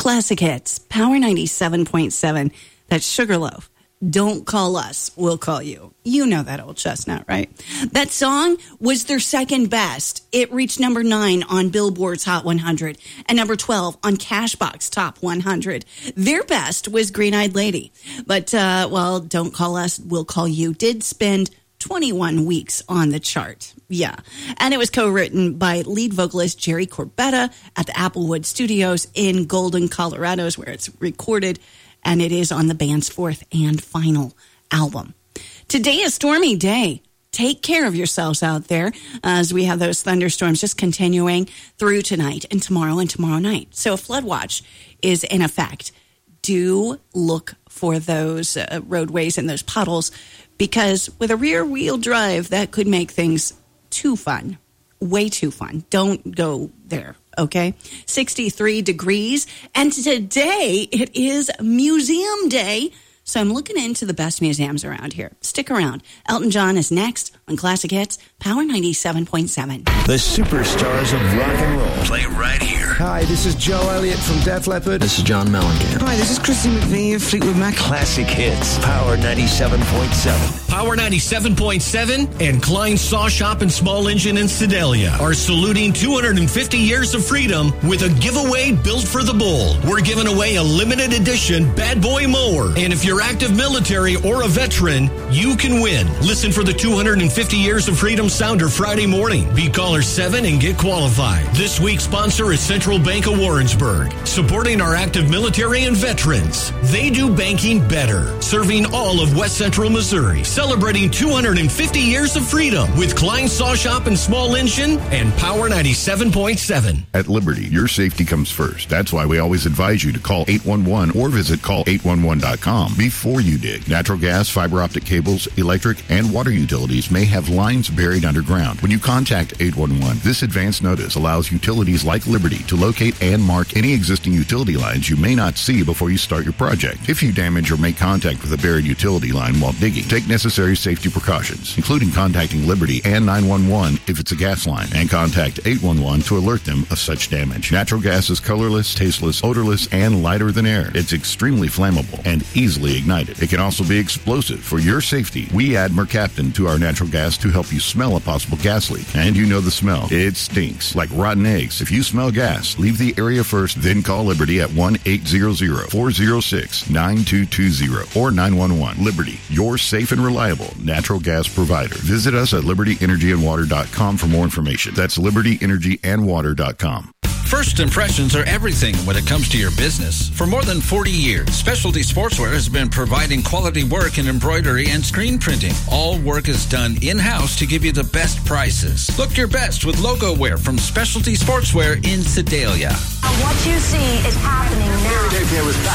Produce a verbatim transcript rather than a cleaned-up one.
Classic Hits, Power ninety-seven point seven. That's Sugarloaf. Don't call us, we'll call you. You know that old chestnut, right? That song was their second best. It reached number nine on Billboard's Hot one hundred and number twelve on Cashbox Top one hundred. Their best was Green Eyed Lady. But, uh, well, Don't Call Us, We'll Call You did spend twenty-one weeks on the chart. Yeah. And it was co-written by lead vocalist Jerry Corbetta at the Applewood Studios in Golden, Colorado, is where it's recorded. And it is on the band's fourth and final album. Today is a stormy day. Take care of yourselves out there as we have those thunderstorms just continuing through tonight and tomorrow and tomorrow night. So a flood watch is in effect. Do look for those uh, roadways and those puddles, because with a rear wheel drive, that could make things too fun. Way too fun. Don't go there. Okay, sixty-three degrees. And today it is Museum Day. So I'm looking into the best museums around here. Stick around. Elton John is next on Classic Hits, Power ninety-seven point seven. The superstars of rock and roll play right here. Hi, this is Joe Elliott from Def Leppard. This is John Mellencamp. Hi, this is Christy McVie of Fleetwood Mac. Classic Hits, Power ninety-seven point seven. Power ninety-seven point seven and Klein Saw Shop and Small Engine in Sedalia are saluting two hundred fifty years of freedom with a giveaway built for the bold. We're giving away a limited edition Bad Boy mower. And if you're active military or a veteran, you can win. Listen for the two hundred fifty years of freedom sounder Friday morning. Be caller seven and get qualified. This week's sponsor is Central Bank of Warrensburg, supporting our active military and veterans. They do banking better, serving all of West Central Missouri, celebrating two hundred fifty years of freedom with Klein Saw Shop and Small Engine and Power ninety-seven point seven. At Liberty, your safety comes first. That's why we always advise you to call eight one one or visit call eight one one dot com before you dig. Natural gas, fiber optic cables, electric, and water utilities may have lines buried underground. When you contact eight one one, this advance notice allows utilities like Liberty to locate and mark any existing utility lines you may not see before you start your project. If you damage or make contact with a buried utility line while digging, take necessary safety precautions, including contacting Liberty and nine one one if it's a gas line, and contact eight one one to alert them of such damage. Natural gas is colorless, tasteless, odorless, and lighter than air. It's extremely flammable and easily ignited. It can also be explosive. For your safety, we add Mercaptan to our natural gas to help you smell a possible gas leak. And you know the smell. It stinks like rotten eggs. If you smell gas, leave the area first, then call Liberty at one eight hundred, four oh six, nine two two zero or nine one one. Liberty, your safe and reliable natural gas provider. Visit us at liberty energy and water dot com for more information. That's liberty energy and water dot com. First impressions are everything when it comes to your business. For more than forty years, Specialty Sportswear has been providing quality work in embroidery and screen printing. All work is done in-house to give you the best prices. Look your best with logo wear from Specialty Sportswear in Sedalia. What you see is happening now.